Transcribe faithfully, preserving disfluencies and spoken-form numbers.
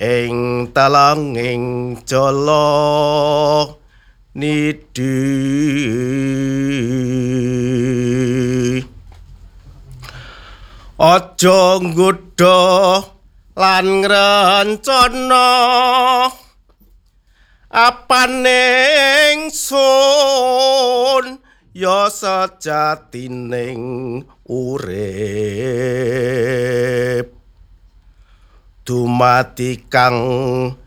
ing telenging jala nidi aja nggodha lan ngrencana apaning sun ya sejatining urip dumadi kang